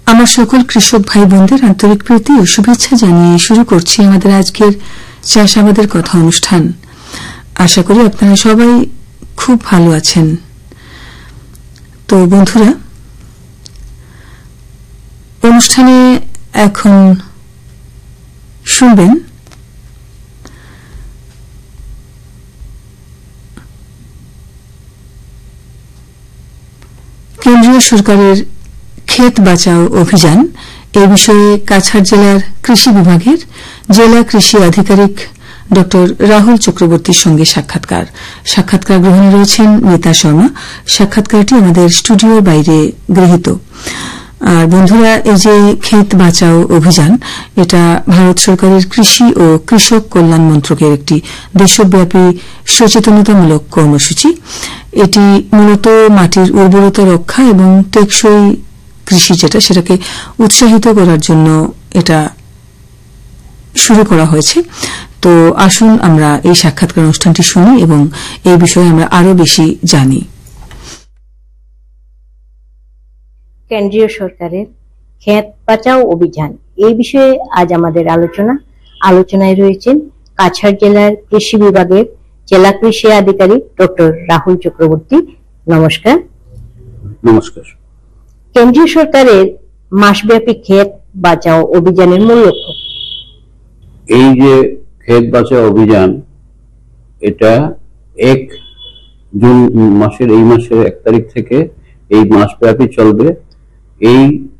আমার সকল কৃষক ভাই বোনদের আন্তরিক প্রীতি ও শুভেচ্ছা জানিয়ে শুরু করছি আমাদের আজকের চাষাবাদের কথা অনুষ্ঠান। আশা করি আপনারা সবাই খুব ভালো আছেন। তো বন্ধুরা, অনুষ্ঠানে এখন শুনবেন কেন্দ্রীয় সরকারের ক্ষেত বাঁচাও অভিযান। এ বিষয়ে কাছাড় জেলার কৃষি বিভাগের জেলা কৃষি আধিকারিক ড রাহুল চক্রবর্তীর সঙ্গে সাক্ষাৎকার গ্রহণে রয়েছেন মিতা শর্মা। সাক্ষাৎকারটি আমাদের স্টুডিওর বাইরে গৃহীত। আর বন্ধুরা, এই যে ক্ষেত বাঁচাও অভিযান, এটা ভারত সরকারের কৃষি ও কৃষক কল্যাণ মন্ত্রকের একটি দেশব্যাপী সচেতনতামূলক কর্মসূচি। এটি মূলত মাটির উর্বরতা রক্ষা এবং টেকসই কৃষি সেটাকে উৎসাহিত করার জন্য এটা শুরু করা হয়েছে। তো আসুন আমরা এই সাক্ষাৎকার অনুষ্ঠানটি শুনি এবং এই বিষয়ে আমরা আরো বেশি জানি। কেন্দ্রীয় সরকারের ক্ষেত বাঁচাও অভিযান, এই বিষয়ে আজ আমাদের আলোচনায় রয়েছেন কাছাড় জেলার কৃষি বিভাগের জেলা কৃষি আধিকারিক ডক্টর রাহুল চক্রবর্তী। নমস্কার। নমস্কার। কেন্দ্রীয় সরকারের মাসব্যাপী ক্ষেত বাঁচাও অভিযানের মূল লক্ষ্য? এই যে ক্ষেত বাঁচাও অভিযান, এটা 1 জুন মাসের 1 তারিখ থেকে এই মাসব্যাপী চলবে। এই